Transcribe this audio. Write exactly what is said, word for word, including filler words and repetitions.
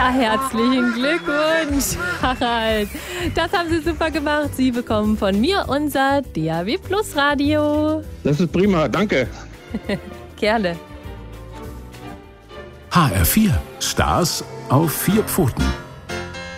Ja, herzlichen Glückwunsch, Harald. Das haben Sie super gemacht. Sie bekommen von mir unser D A B Plus Radio. Das ist prima, danke. Gerne. H R vier. Stars auf vier Pfoten.